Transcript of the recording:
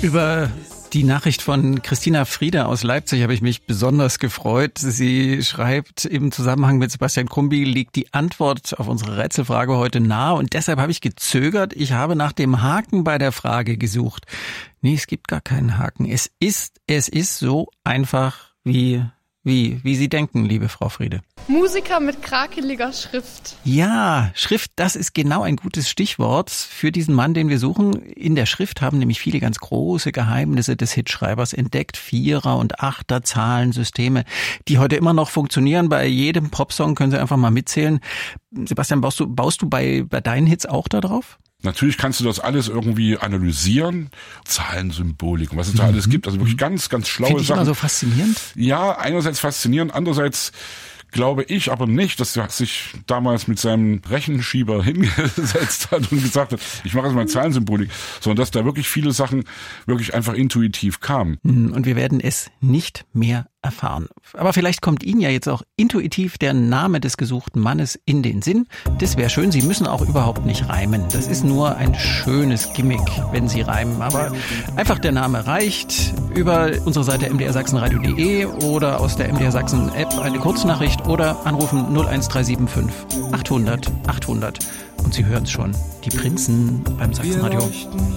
Über die Nachricht von Christina Friede aus Leipzig habe ich mich besonders gefreut. Sie schreibt, im Zusammenhang mit Sebastian Krumbiegel liegt die Antwort auf unsere Rätselfrage heute nahe und deshalb habe ich gezögert. Ich habe nach dem Haken bei der Frage gesucht. Nee, es gibt gar keinen Haken. Es ist so einfach wie Sie denken, liebe Frau Friede. Musiker mit krakeliger Schrift. Ja, Schrift, das ist genau ein gutes Stichwort für diesen Mann, den wir suchen. In der Schrift haben nämlich viele ganz große Geheimnisse des Hitschreibers entdeckt. 4er- und 8er-Zahlensysteme, die heute immer noch funktionieren. Bei jedem Popsong können Sie einfach mal mitzählen. Sebastian, baust du bei deinen Hits auch da drauf? Natürlich kannst du das alles irgendwie analysieren. Zahlensymbolik und was es da alles gibt. Also wirklich ganz, ganz schlaue Sachen. Finde ich immer so faszinierend. Ja, einerseits faszinierend, andererseits glaube ich aber nicht, dass er sich damals mit seinem Rechenschieber hingesetzt hat und gesagt hat, ich mache jetzt mal Zahlensymbolik, sondern dass da wirklich viele Sachen wirklich einfach intuitiv kamen. Und wir werden es nicht mehr erfahren. Aber vielleicht kommt Ihnen ja jetzt auch intuitiv der Name des gesuchten Mannes in den Sinn. Das wäre schön. Sie müssen auch überhaupt nicht reimen. Das ist nur ein schönes Gimmick, wenn Sie reimen. Aber einfach der Name reicht. Über unsere Seite mdrsachsenradio.de oder aus der MDR Sachsen App eine Kurznachricht oder anrufen 01375 800 800. Und Sie hören es schon. Die Prinzen beim Sachsenradio.